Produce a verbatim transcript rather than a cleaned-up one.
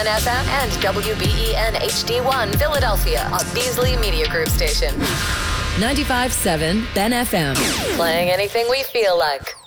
F M and W B E N H D one Philadelphia, a Beasley Media Group station. ninety-five point seven Ben F M. Playing anything we feel like.